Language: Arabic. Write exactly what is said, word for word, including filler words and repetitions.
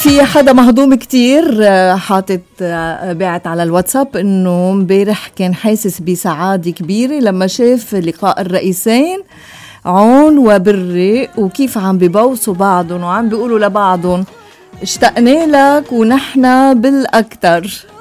في حدا مهضوم كتير حاطط بعت على الواتساب انه امبارح كان حاسس بسعادة كبيرة لما شاف لقاء الرئيسين عون وبري وكيف عم ببوسوا بعضهم وعم بيقولوا لبعضهم اشتقنا لك ونحن بالأكتر.